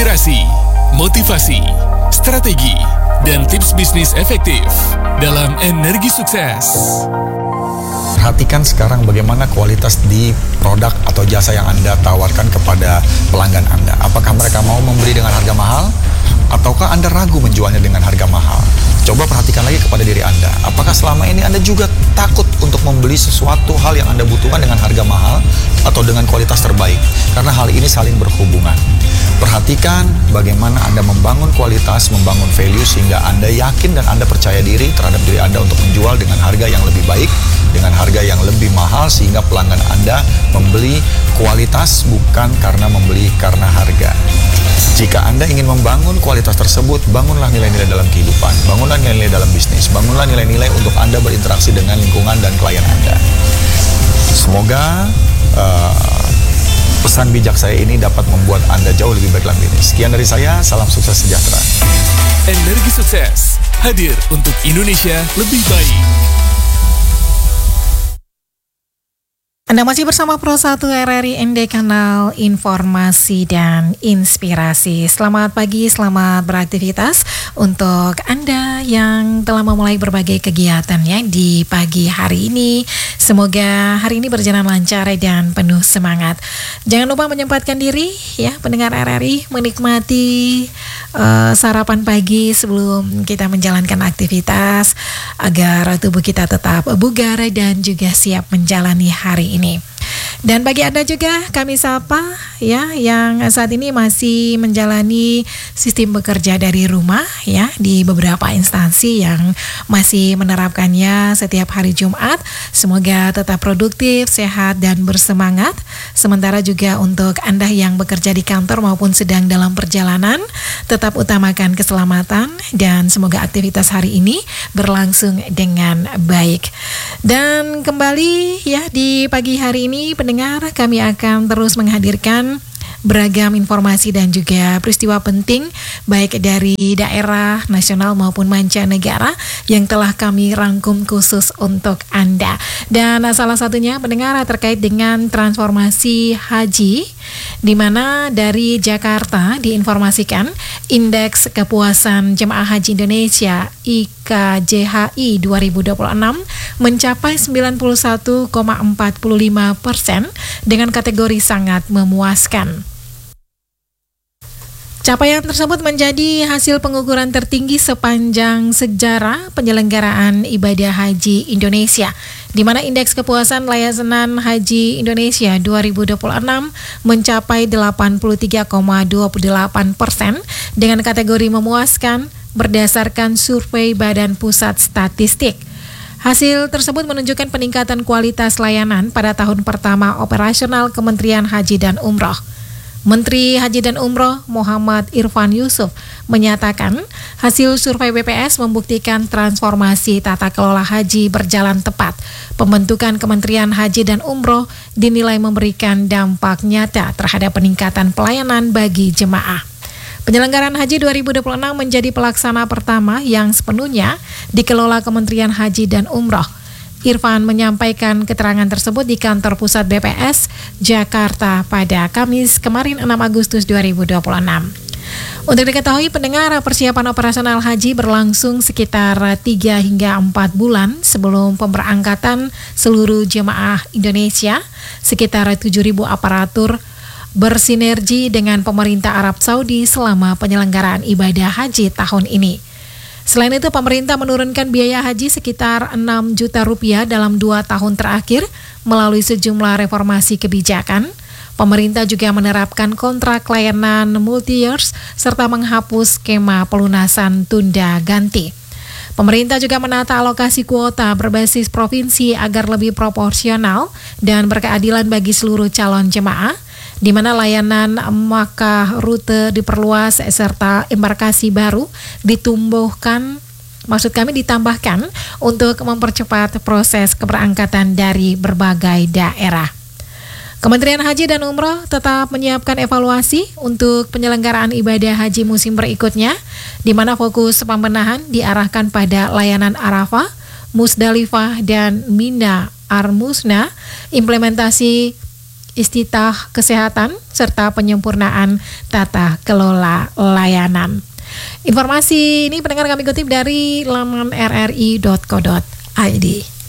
inspirasi, motivasi, strategi, dan tips bisnis efektif dalam Energi Sukses. Perhatikan sekarang bagaimana kualitas di produk atau jasa yang Anda tawarkan kepada pelanggan Anda. Apakah mereka mau membeli dengan harga mahal? Ataukah Anda ragu menjualnya dengan harga mahal? Coba perhatikan lagi kepada diri Anda. Apakah selama ini Anda juga takut untuk membeli sesuatu hal yang Anda butuhkan dengan harga mahal atau dengan kualitas terbaik? Karena hal ini saling berhubungan. Perhatikan bagaimana Anda membangun kualitas, membangun value sehingga Anda yakin dan Anda percaya diri terhadap diri Anda untuk menjual dengan harga yang lebih baik, dengan harga yang lebih mahal sehingga pelanggan Anda membeli kualitas bukan karena membeli karena harga. Jika Anda ingin membangun kualitas tersebut, bangunlah nilai-nilai dalam kehidupan, bangunlah nilai-nilai dalam bisnis, bangunlah nilai-nilai untuk Anda berinteraksi dengan lingkungan dan klien Anda. Semoga pesan bijak saya ini dapat membuat Anda jauh lebih baik dalam bisnis. Sekian dari saya, salam sukses sejahtera. Energi Sukses hadir untuk Indonesia lebih baik. Anda masih bersama Pro 1 RRI ND, kanal informasi dan inspirasi. Selamat pagi, selamat beraktivitas untuk Anda yang telah memulai berbagai kegiatan ya di pagi hari ini. Semoga hari ini berjalan lancar dan penuh semangat. Jangan lupa menyempatkan diri ya pendengar RRI menikmati sarapan pagi sebelum kita menjalankan aktivitas agar tubuh kita tetap bugar dan juga siap menjalani hari ini. Dan bagi Anda juga kami sapa ya yang saat ini masih menjalani sistem bekerja dari rumah ya di beberapa instansi yang masih menerapkannya setiap hari Jumat. Semoga tetap produktif, sehat dan bersemangat. Sementara juga untuk Anda yang bekerja di kantor maupun sedang dalam perjalanan, tetap utamakan keselamatan dan semoga aktivitas hari ini berlangsung dengan baik. Dan kembali ya di pagi hari ini pendengar, kami akan terus menghadirkan beragam informasi dan juga peristiwa penting baik dari daerah, nasional maupun mancanegara yang telah kami rangkum khusus untuk Anda. Dan salah satunya pendengar terkait dengan transformasi haji, di mana dari Jakarta diinformasikan indeks kepuasan jemaah haji Indonesia IKJHI 2026 mencapai 91,45% dengan kategori sangat memuaskan. Capaian tersebut menjadi hasil pengukuran tertinggi sepanjang sejarah penyelenggaraan ibadah haji Indonesia, di mana indeks kepuasan layanan haji Indonesia 2026 mencapai 83,28% dengan kategori memuaskan berdasarkan survei Badan Pusat Statistik. Hasil tersebut menunjukkan peningkatan kualitas layanan pada tahun pertama operasional Kementerian Haji dan Umroh. Menteri Haji dan Umroh Muhammad Irfan Yusuf menyatakan hasil survei BPS membuktikan transformasi tata kelola haji berjalan tepat. Pembentukan Kementerian Haji dan Umroh dinilai memberikan dampak nyata terhadap peningkatan pelayanan bagi jemaah. Penyelenggaraan Haji 2026 menjadi pelaksana pertama yang sepenuhnya dikelola Kementerian Haji dan Umroh. Irfan menyampaikan keterangan tersebut di kantor pusat BPS Jakarta pada Kamis kemarin 6 Agustus 2026. Untuk diketahui pendengar, persiapan operasional haji berlangsung sekitar 3 hingga 4 bulan sebelum pemberangkatan seluruh jemaah Indonesia. Sekitar 7.000 aparatur bersinergi dengan pemerintah Arab Saudi selama penyelenggaraan ibadah haji tahun ini. Selain itu, pemerintah menurunkan biaya haji sekitar 6 juta rupiah dalam 2 tahun terakhir melalui sejumlah reformasi kebijakan. Pemerintah juga menerapkan kontrak layanan multi-years serta menghapus skema pelunasan tunda ganti. Pemerintah juga menata alokasi kuota berbasis provinsi agar lebih proporsional dan berkeadilan bagi seluruh calon jemaah, di mana layanan maka rute diperluas serta embarkasi baru ditambahkan untuk mempercepat proses keberangkatan dari berbagai daerah. Kementerian Haji dan Umroh tetap menyiapkan evaluasi untuk penyelenggaraan ibadah haji musim berikutnya, di mana fokus pembenahan diarahkan pada layanan Arafah, Musdalifah, dan Mina Ar-Musna, implementasi istitah kesehatan, serta penyempurnaan tata kelola layanan. Informasi ini pendengar kami kutip dari laman rri.co.id.